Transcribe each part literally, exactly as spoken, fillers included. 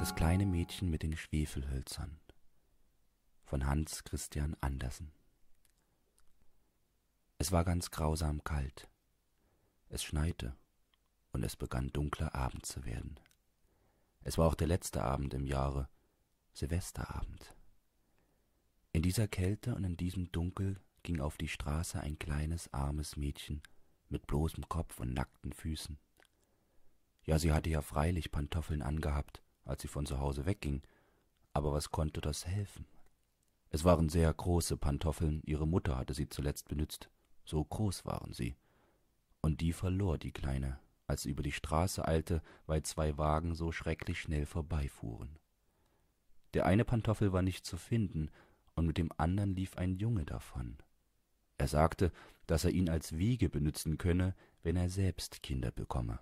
Das kleine Mädchen mit den Schwefelhölzern von Hans Christian Andersen. Es war ganz grausam kalt. Es schneite und es begann dunkler Abend zu werden. Es war auch der letzte Abend im Jahre, Silvesterabend. In dieser Kälte und in diesem Dunkel ging auf die Straße ein kleines, armes Mädchen mit bloßem Kopf und nackten Füßen. Ja, sie hatte ja freilich Pantoffeln angehabt, als sie von zu Hause wegging, aber was konnte das helfen? Es waren sehr große Pantoffeln, ihre Mutter hatte sie zuletzt benützt, so groß waren sie. Und die verlor die Kleine, als sie über die Straße eilte, weil zwei Wagen so schrecklich schnell vorbeifuhren. Der eine Pantoffel war nicht zu finden, und mit dem anderen lief ein Junge davon. Er sagte, dass er ihn als Wiege benützen könne, wenn er selbst Kinder bekomme.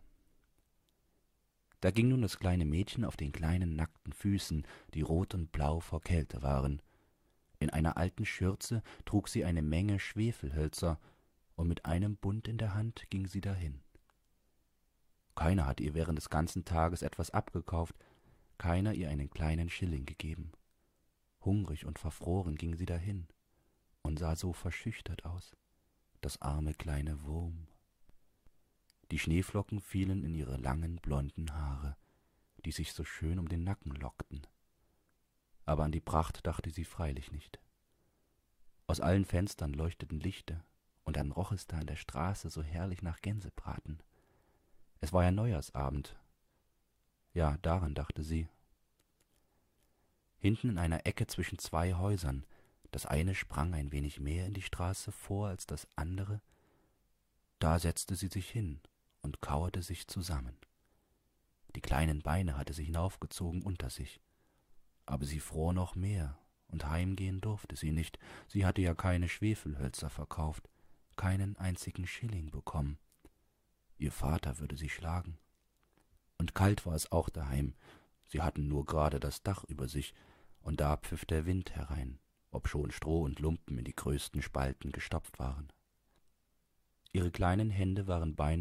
Da ging nun das kleine Mädchen auf den kleinen nackten Füßen, die rot und blau vor Kälte waren. In einer alten Schürze trug sie eine Menge Schwefelhölzer, und mit einem Bund in der Hand ging sie dahin. Keiner hatte ihr während des ganzen Tages etwas abgekauft, keiner ihr einen kleinen Schilling gegeben. Hungrig und verfroren ging sie dahin und sah so verschüchtert aus, das arme kleine Wurm. Die Schneeflocken fielen in ihre langen, blonden Haare, die sich so schön um den Nacken lockten. Aber an die Pracht dachte sie freilich nicht. Aus allen Fenstern leuchteten Lichter, und dann roch es da an der Straße so herrlich nach Gänsebraten. Es war ja Neujahrsabend. Ja, daran dachte sie. Hinten in einer Ecke zwischen zwei Häusern, das eine sprang ein wenig mehr in die Straße vor als das andere, da setzte sie sich hin und kauerte sich zusammen. Die kleinen Beine hatte sie hinaufgezogen unter sich, aber sie fror noch mehr, und heimgehen durfte sie nicht, sie hatte ja keine Schwefelhölzer verkauft, keinen einzigen Schilling bekommen. Ihr Vater würde sie schlagen. Und kalt war es auch daheim, sie hatten nur gerade das Dach über sich, und da pfiff der Wind herein, obschon Stroh und Lumpen in die größten Spalten gestopft waren. Ihre kleinen Hände waren beinahe